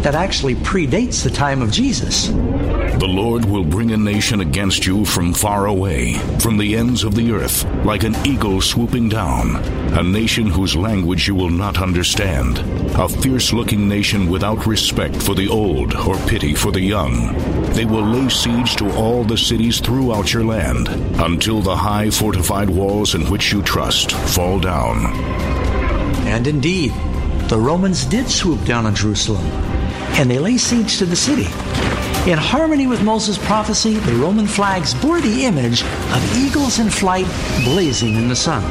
that actually predates the time of Jesus. The Lord will bring a nation against you from far away, from the ends of the earth, like an eagle swooping down, a nation whose language you will not understand, a fierce-looking nation without respect for the old or pity for the young. They will lay siege to all the cities throughout your land, until the high fortified walls in which you trust fall down. And indeed, the Romans did swoop down on Jerusalem, and they lay siege to the city. In harmony with Moses' prophecy, the Roman flags bore the image of eagles in flight blazing in the sun.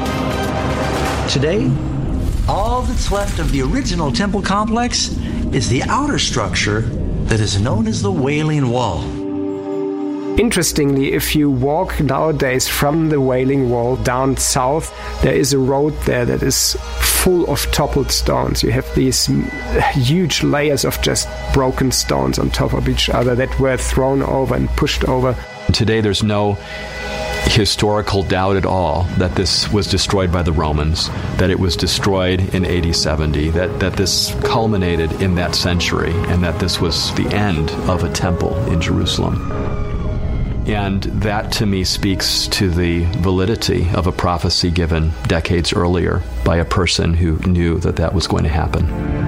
Today, all that's left of the original temple complex is the outer structure that is known as the Wailing Wall. Interestingly, if you walk nowadays from the Wailing Wall down south, there is a road there that is full of toppled stones. You have these huge layers of just broken stones on top of each other that were thrown over and pushed over. Today there's no historical doubt at all that this was destroyed by the Romans, that it was destroyed in AD 70, that this culminated in that century, and that this was the end of a temple in Jerusalem. And that, to me, speaks to the validity of a prophecy given decades earlier by a person who knew that that was going to happen.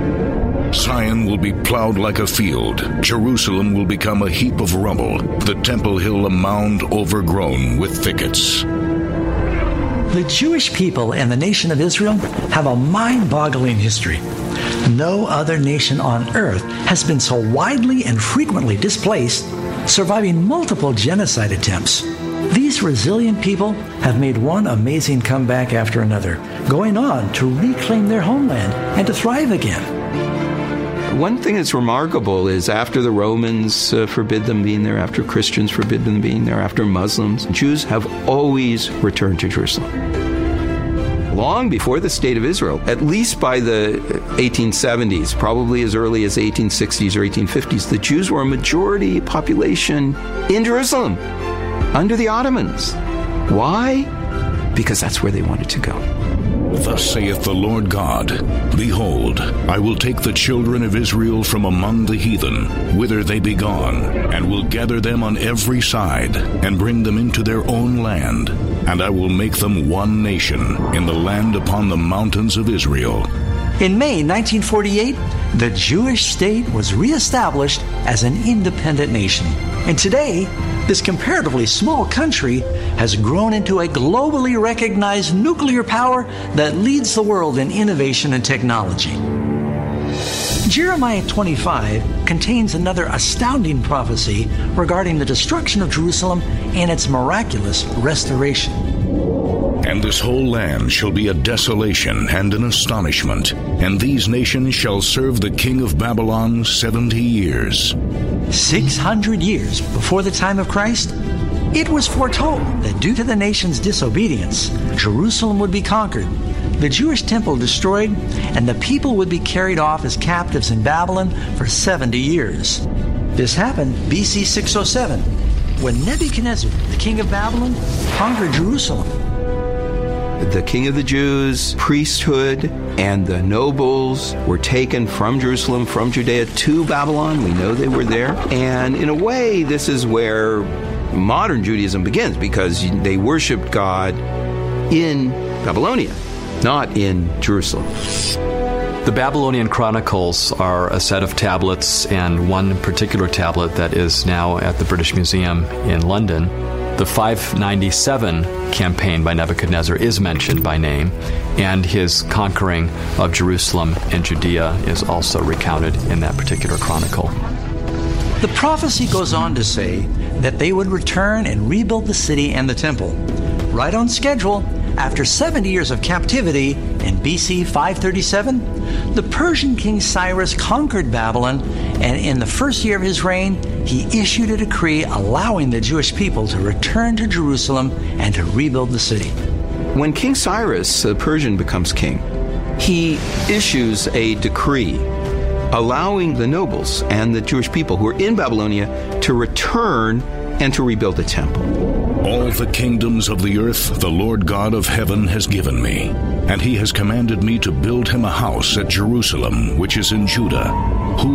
Zion will be plowed like a field. Jerusalem will become a heap of rubble. The Temple Hill a mound overgrown with thickets. The Jewish people and the nation of Israel have a mind-boggling history. No other nation on earth has been so widely and frequently displaced, surviving multiple genocide attempts. These resilient people have made one amazing comeback after another, going on to reclaim their homeland and to thrive again. One thing that's remarkable is after the Romans forbid them being there, after Christians forbid them being there, after Muslims, Jews have always returned to Jerusalem. Long before the State of Israel, at least by the 1870s, probably as early as 1860s or 1850s, the Jews were a majority population in Jerusalem under the Ottomans. Why? Because that's where they wanted to go. Thus saith the Lord God, Behold, I will take the children of Israel from among the heathen, whither they be gone, and will gather them on every side, and bring them into their own land, and I will make them one nation in the land upon the mountains of Israel. In May 1948, the Jewish state was reestablished as an independent nation. And today, this comparatively small country has grown into a globally recognized nuclear power that leads the world in innovation and technology. Jeremiah 25 contains another astounding prophecy regarding the destruction of Jerusalem and its miraculous restoration. And this whole land shall be a desolation and an astonishment, and these nations shall serve the king of Babylon 70 years. 600 years before the time of Christ, it was foretold that due to the nation's disobedience, Jerusalem would be conquered, the Jewish temple destroyed, and the people would be carried off as captives in Babylon for 70 years. This happened BC 607, when Nebuchadnezzar, the king of Babylon, conquered Jerusalem. The king of the Jews, priesthood, and the nobles were taken from Jerusalem, from Judea to Babylon. We know they were there. And in a way, this is where modern Judaism begins, because they worshiped God in Babylonia, not in Jerusalem. The Babylonian Chronicles are a set of tablets, and one particular tablet that is now at the British Museum in London. The 597 campaign by Nebuchadnezzar is mentioned by name, and his conquering of Jerusalem and Judea is also recounted in that particular chronicle. The prophecy goes on to say that they would return and rebuild the city and the temple. Right on schedule, after 70 years of captivity in BC 537, the Persian king Cyrus conquered Babylon, and in the first year of his reign, he issued a decree allowing the Jewish people to return to Jerusalem and to rebuild the city. When King Cyrus, the Persian, becomes king, he issues a decree allowing the nobles and the Jewish people who are in Babylonia to return and to rebuild the temple. All the kingdoms of the earth the Lord God of heaven has given me, and he has commanded me to build him a house at Jerusalem, which is in Judah,